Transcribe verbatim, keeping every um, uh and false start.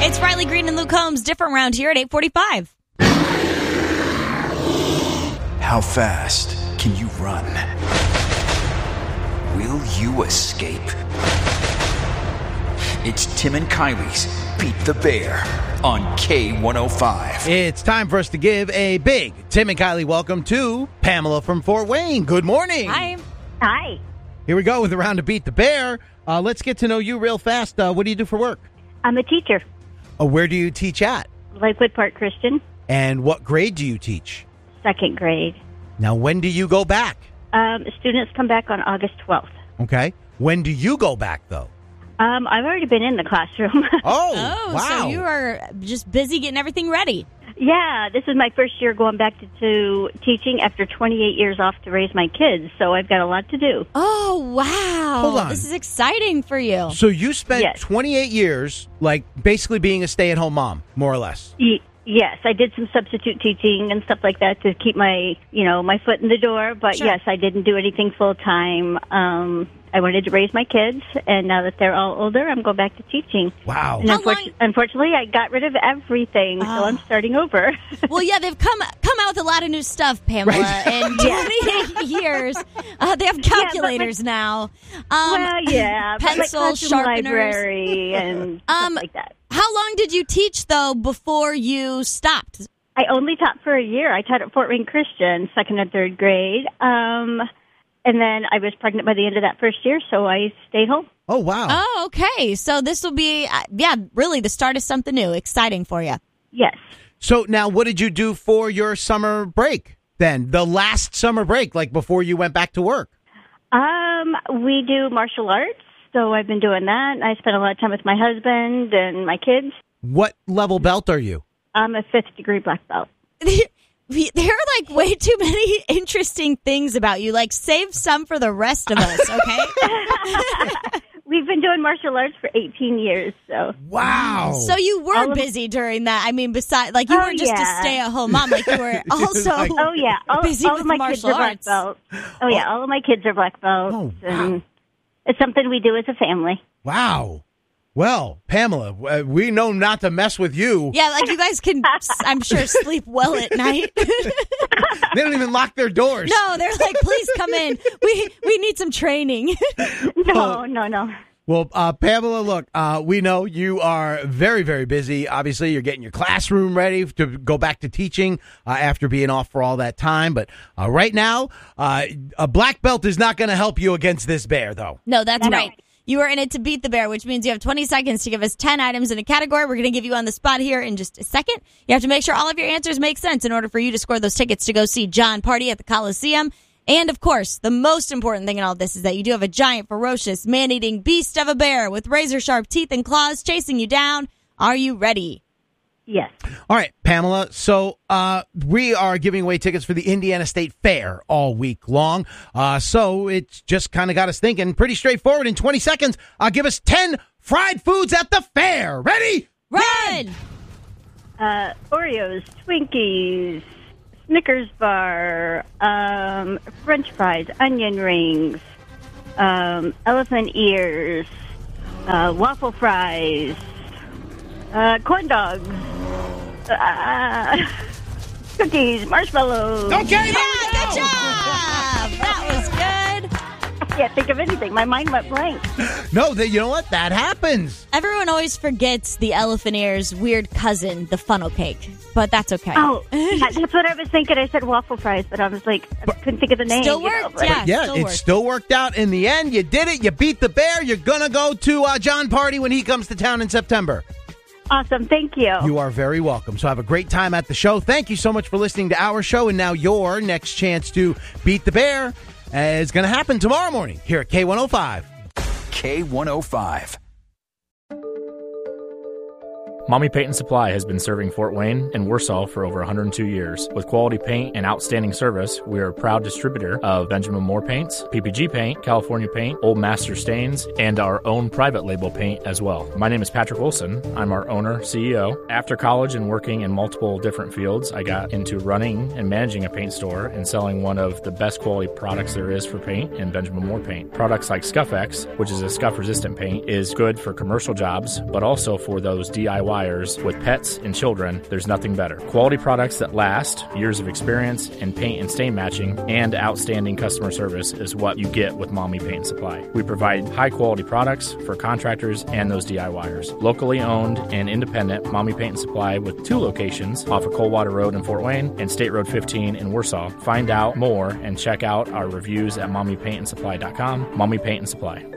It's Riley Green and Luke Combs, different round here at eight forty-five. How fast can you run? Will you escape? It's Tim and Kylie's Beat the Bear on K one oh five. It's time for us to give a big Tim and Kylie welcome to Pamela from Fort Wayne. Good morning. Hi. Hi. Here we go with a round of Beat the Bear. Uh, let's get to know you real fast. Uh, what do you do for work? I'm a teacher. Uh, where do you teach at? Lakewood Park Christian, And what grade do you teach? second grade. Now, when do you go back? Um, students come back on August twelfth. Okay. When do you go back, though? Um, I've already been in the classroom. Oh, Oh, wow. so you are just busy getting everything ready. Yeah, this is my first year going back to, to teaching after twenty-eight years off to raise my kids, so I've got a lot to do. Oh, wow. Hold on. This is exciting for you. So you spent Yes. twenty-eight years, like, basically being a stay-at-home mom, more or less. Y- yes, I did some substitute teaching and stuff like that to keep my, you know, my foot in the door, but Sure. yes, I didn't do anything full-time. Um, I wanted to raise my kids, and now that they're all older, I'm going back to teaching. Wow. And How unfor- long- unfortunately, I got rid of everything, Oh. so I'm starting over. Well, yeah, they've come come out with a lot of new stuff, Pamela. Right. In twenty-eight years, uh, they have calculators now. Um, well, yeah, but pencil like classroom sharpeners. library and Um, stuff like that. How long did you teach though before you stopped? I only taught for a year. I taught at Fort Wayne Christian, second and third grade. Um, and then I was pregnant by the end of that first year, so I stayed home. Oh, wow. Oh, okay. So this will be, uh, yeah, really the start of something new, exciting for you. Yes. So now what did you do for your summer break then? The last summer break, like before you went back to work? Um, we do martial arts, so I've been doing that. I spend a lot of time with my husband and my kids. What level belt are you? I'm a fifth degree black belt. There are like way too many interesting things about you. Like, save some for the rest of us, okay? We've been doing martial arts for eighteen years, so. Wow. So you were All of- busy during that. I mean, besides, like, you Oh, were just yeah. a stay-at-home mom. Like, you were also Like- Oh, yeah. All, busy all with of my kids martial are black arts. belts. Oh, yeah. All of my kids are black belts. Oh, wow. And it's something we do as a family. Wow. Well, Pamela, uh, we know not to mess with you. Yeah, like, you guys can, I'm sure, sleep well at night. They don't even lock their doors. No, they're like, please come in. We we need some training. No, no, no. Well, uh, Pamela, look, uh, we know you are very, very busy. Obviously, you're getting your classroom ready to go back to teaching uh, after being off for all that time. But uh, right now, uh, a black belt is not going to help you against this bear, though. No, that's No. right. You are in it to beat the bear, which means you have twenty seconds to give us ten items in a category. We're going to give you on the spot here in just a second. You have to make sure all of your answers make sense in order for you to score those tickets to go see John Party at the Coliseum. And, of course, the most important thing in all this is that you do have a giant, ferocious, man-eating beast of a bear with razor-sharp teeth and claws chasing you down. Are you ready? Yes. All right, Pamela. So uh, we are giving away tickets for the Indiana State Fair all week long. Uh, so it's just kind of got us thinking. Pretty straightforward. In twenty seconds, I'll give us ten fried foods at the fair. Ready? Run! Uh, Oreos, Twinkies, Snickers bar, um, French fries, onion rings, um, elephant ears, uh, waffle fries, uh, corn dogs, uh, cookies, marshmallows. Okay. Yeah, good job! That was good. I can't think of anything. My mind went blank. No, that you know what? That happens. Everyone always forgets the elephant ear's weird cousin, the funnel cake. But that's okay. Oh, yeah, that's what I was thinking. I said waffle fries, but I was like, I couldn't think of the name. Still you know, worked, but- yeah. Yeah, still it worked. still worked out in the end. You did it. You beat the bear. You're going to go to uh, John Party when he comes to town in September. Awesome. Thank you. You are very welcome. So have a great time at the show. Thank you so much for listening to our show. And now your next chance to beat the bear is going to happen tomorrow morning here at K one oh five. K one oh five. Mommy Paint and Supply has been serving Fort Wayne and Warsaw for over one hundred two years. With quality paint and outstanding service, we are a proud distributor of Benjamin Moore paints, P P G paint, California paint, Old Master stains, and our own private label paint as well. My name is Patrick Wilson. I'm our owner, C E O. After college and working in multiple different fields, I got into running and managing a paint store and selling one of the best quality products there is for paint in Benjamin Moore paint. Products like Scuff X, which is a scuff-resistant paint, is good for commercial jobs, but also for those D I Y suppliers with pets and children, there's nothing better. Quality products that last, years of experience in paint and stain matching, and outstanding customer service is what you get with Mommy Paint and Supply. We provide high-quality products for contractors and those DIYers. Locally owned and independent, Mommy Paint and Supply with two locations off of Coldwater Road in Fort Wayne and State Road fifteen in Warsaw. Find out more and check out our reviews at mommy paint and supply dot com. Mommy Paint and Supply.